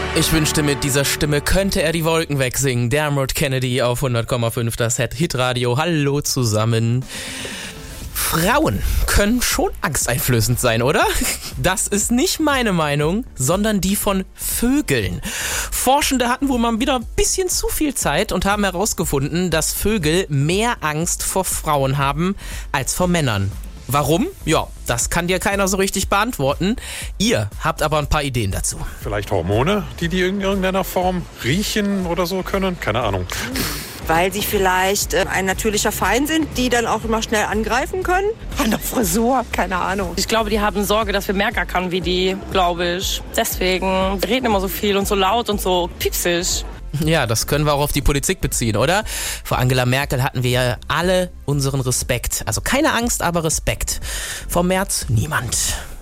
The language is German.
Ich wünschte, mit dieser Stimme könnte er die Wolken wegsingen. Dermot Kennedy auf 100,5, das Hitradio. Hallo zusammen. Frauen können schon angsteinflößend sein, oder? Das ist nicht meine Meinung, sondern die von Vögeln. Forschende hatten wohl mal wieder ein bisschen zu viel Zeit und haben herausgefunden, dass Vögel mehr Angst vor Frauen haben als vor Männern. Warum? Ja, das kann dir keiner so richtig beantworten. Ihr habt aber ein paar Ideen dazu. Vielleicht Hormone, die in irgendeiner Form riechen oder so können? Keine Ahnung. Weil sie vielleicht ein natürlicher Feind sind, die dann auch immer schnell angreifen können. An der Frisur, keine Ahnung. Ich glaube, die haben Sorge, dass wir mehr gackern wie die, glaube ich. Deswegen reden immer so viel und so laut und so piepsig. Ja, das können wir auch auf die Politik beziehen, oder? Vor Angela Merkel hatten wir ja alle unseren Respekt. Also keine Angst, aber Respekt. Vor Merz niemand.